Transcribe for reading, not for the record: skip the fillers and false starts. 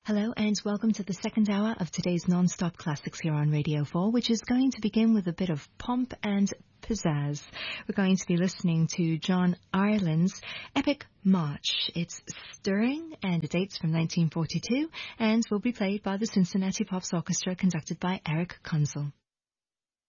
Hello and welcome to the second hour of today's non-stop classics here on Radio 4, which is going to begin with a bit of pomp and pizzazz. We're going to be listening to John Ireland's epic march. It's stirring and it dates from 1942 and will be played by the Cincinnati Pops Orchestra conducted by Eric Kunzel.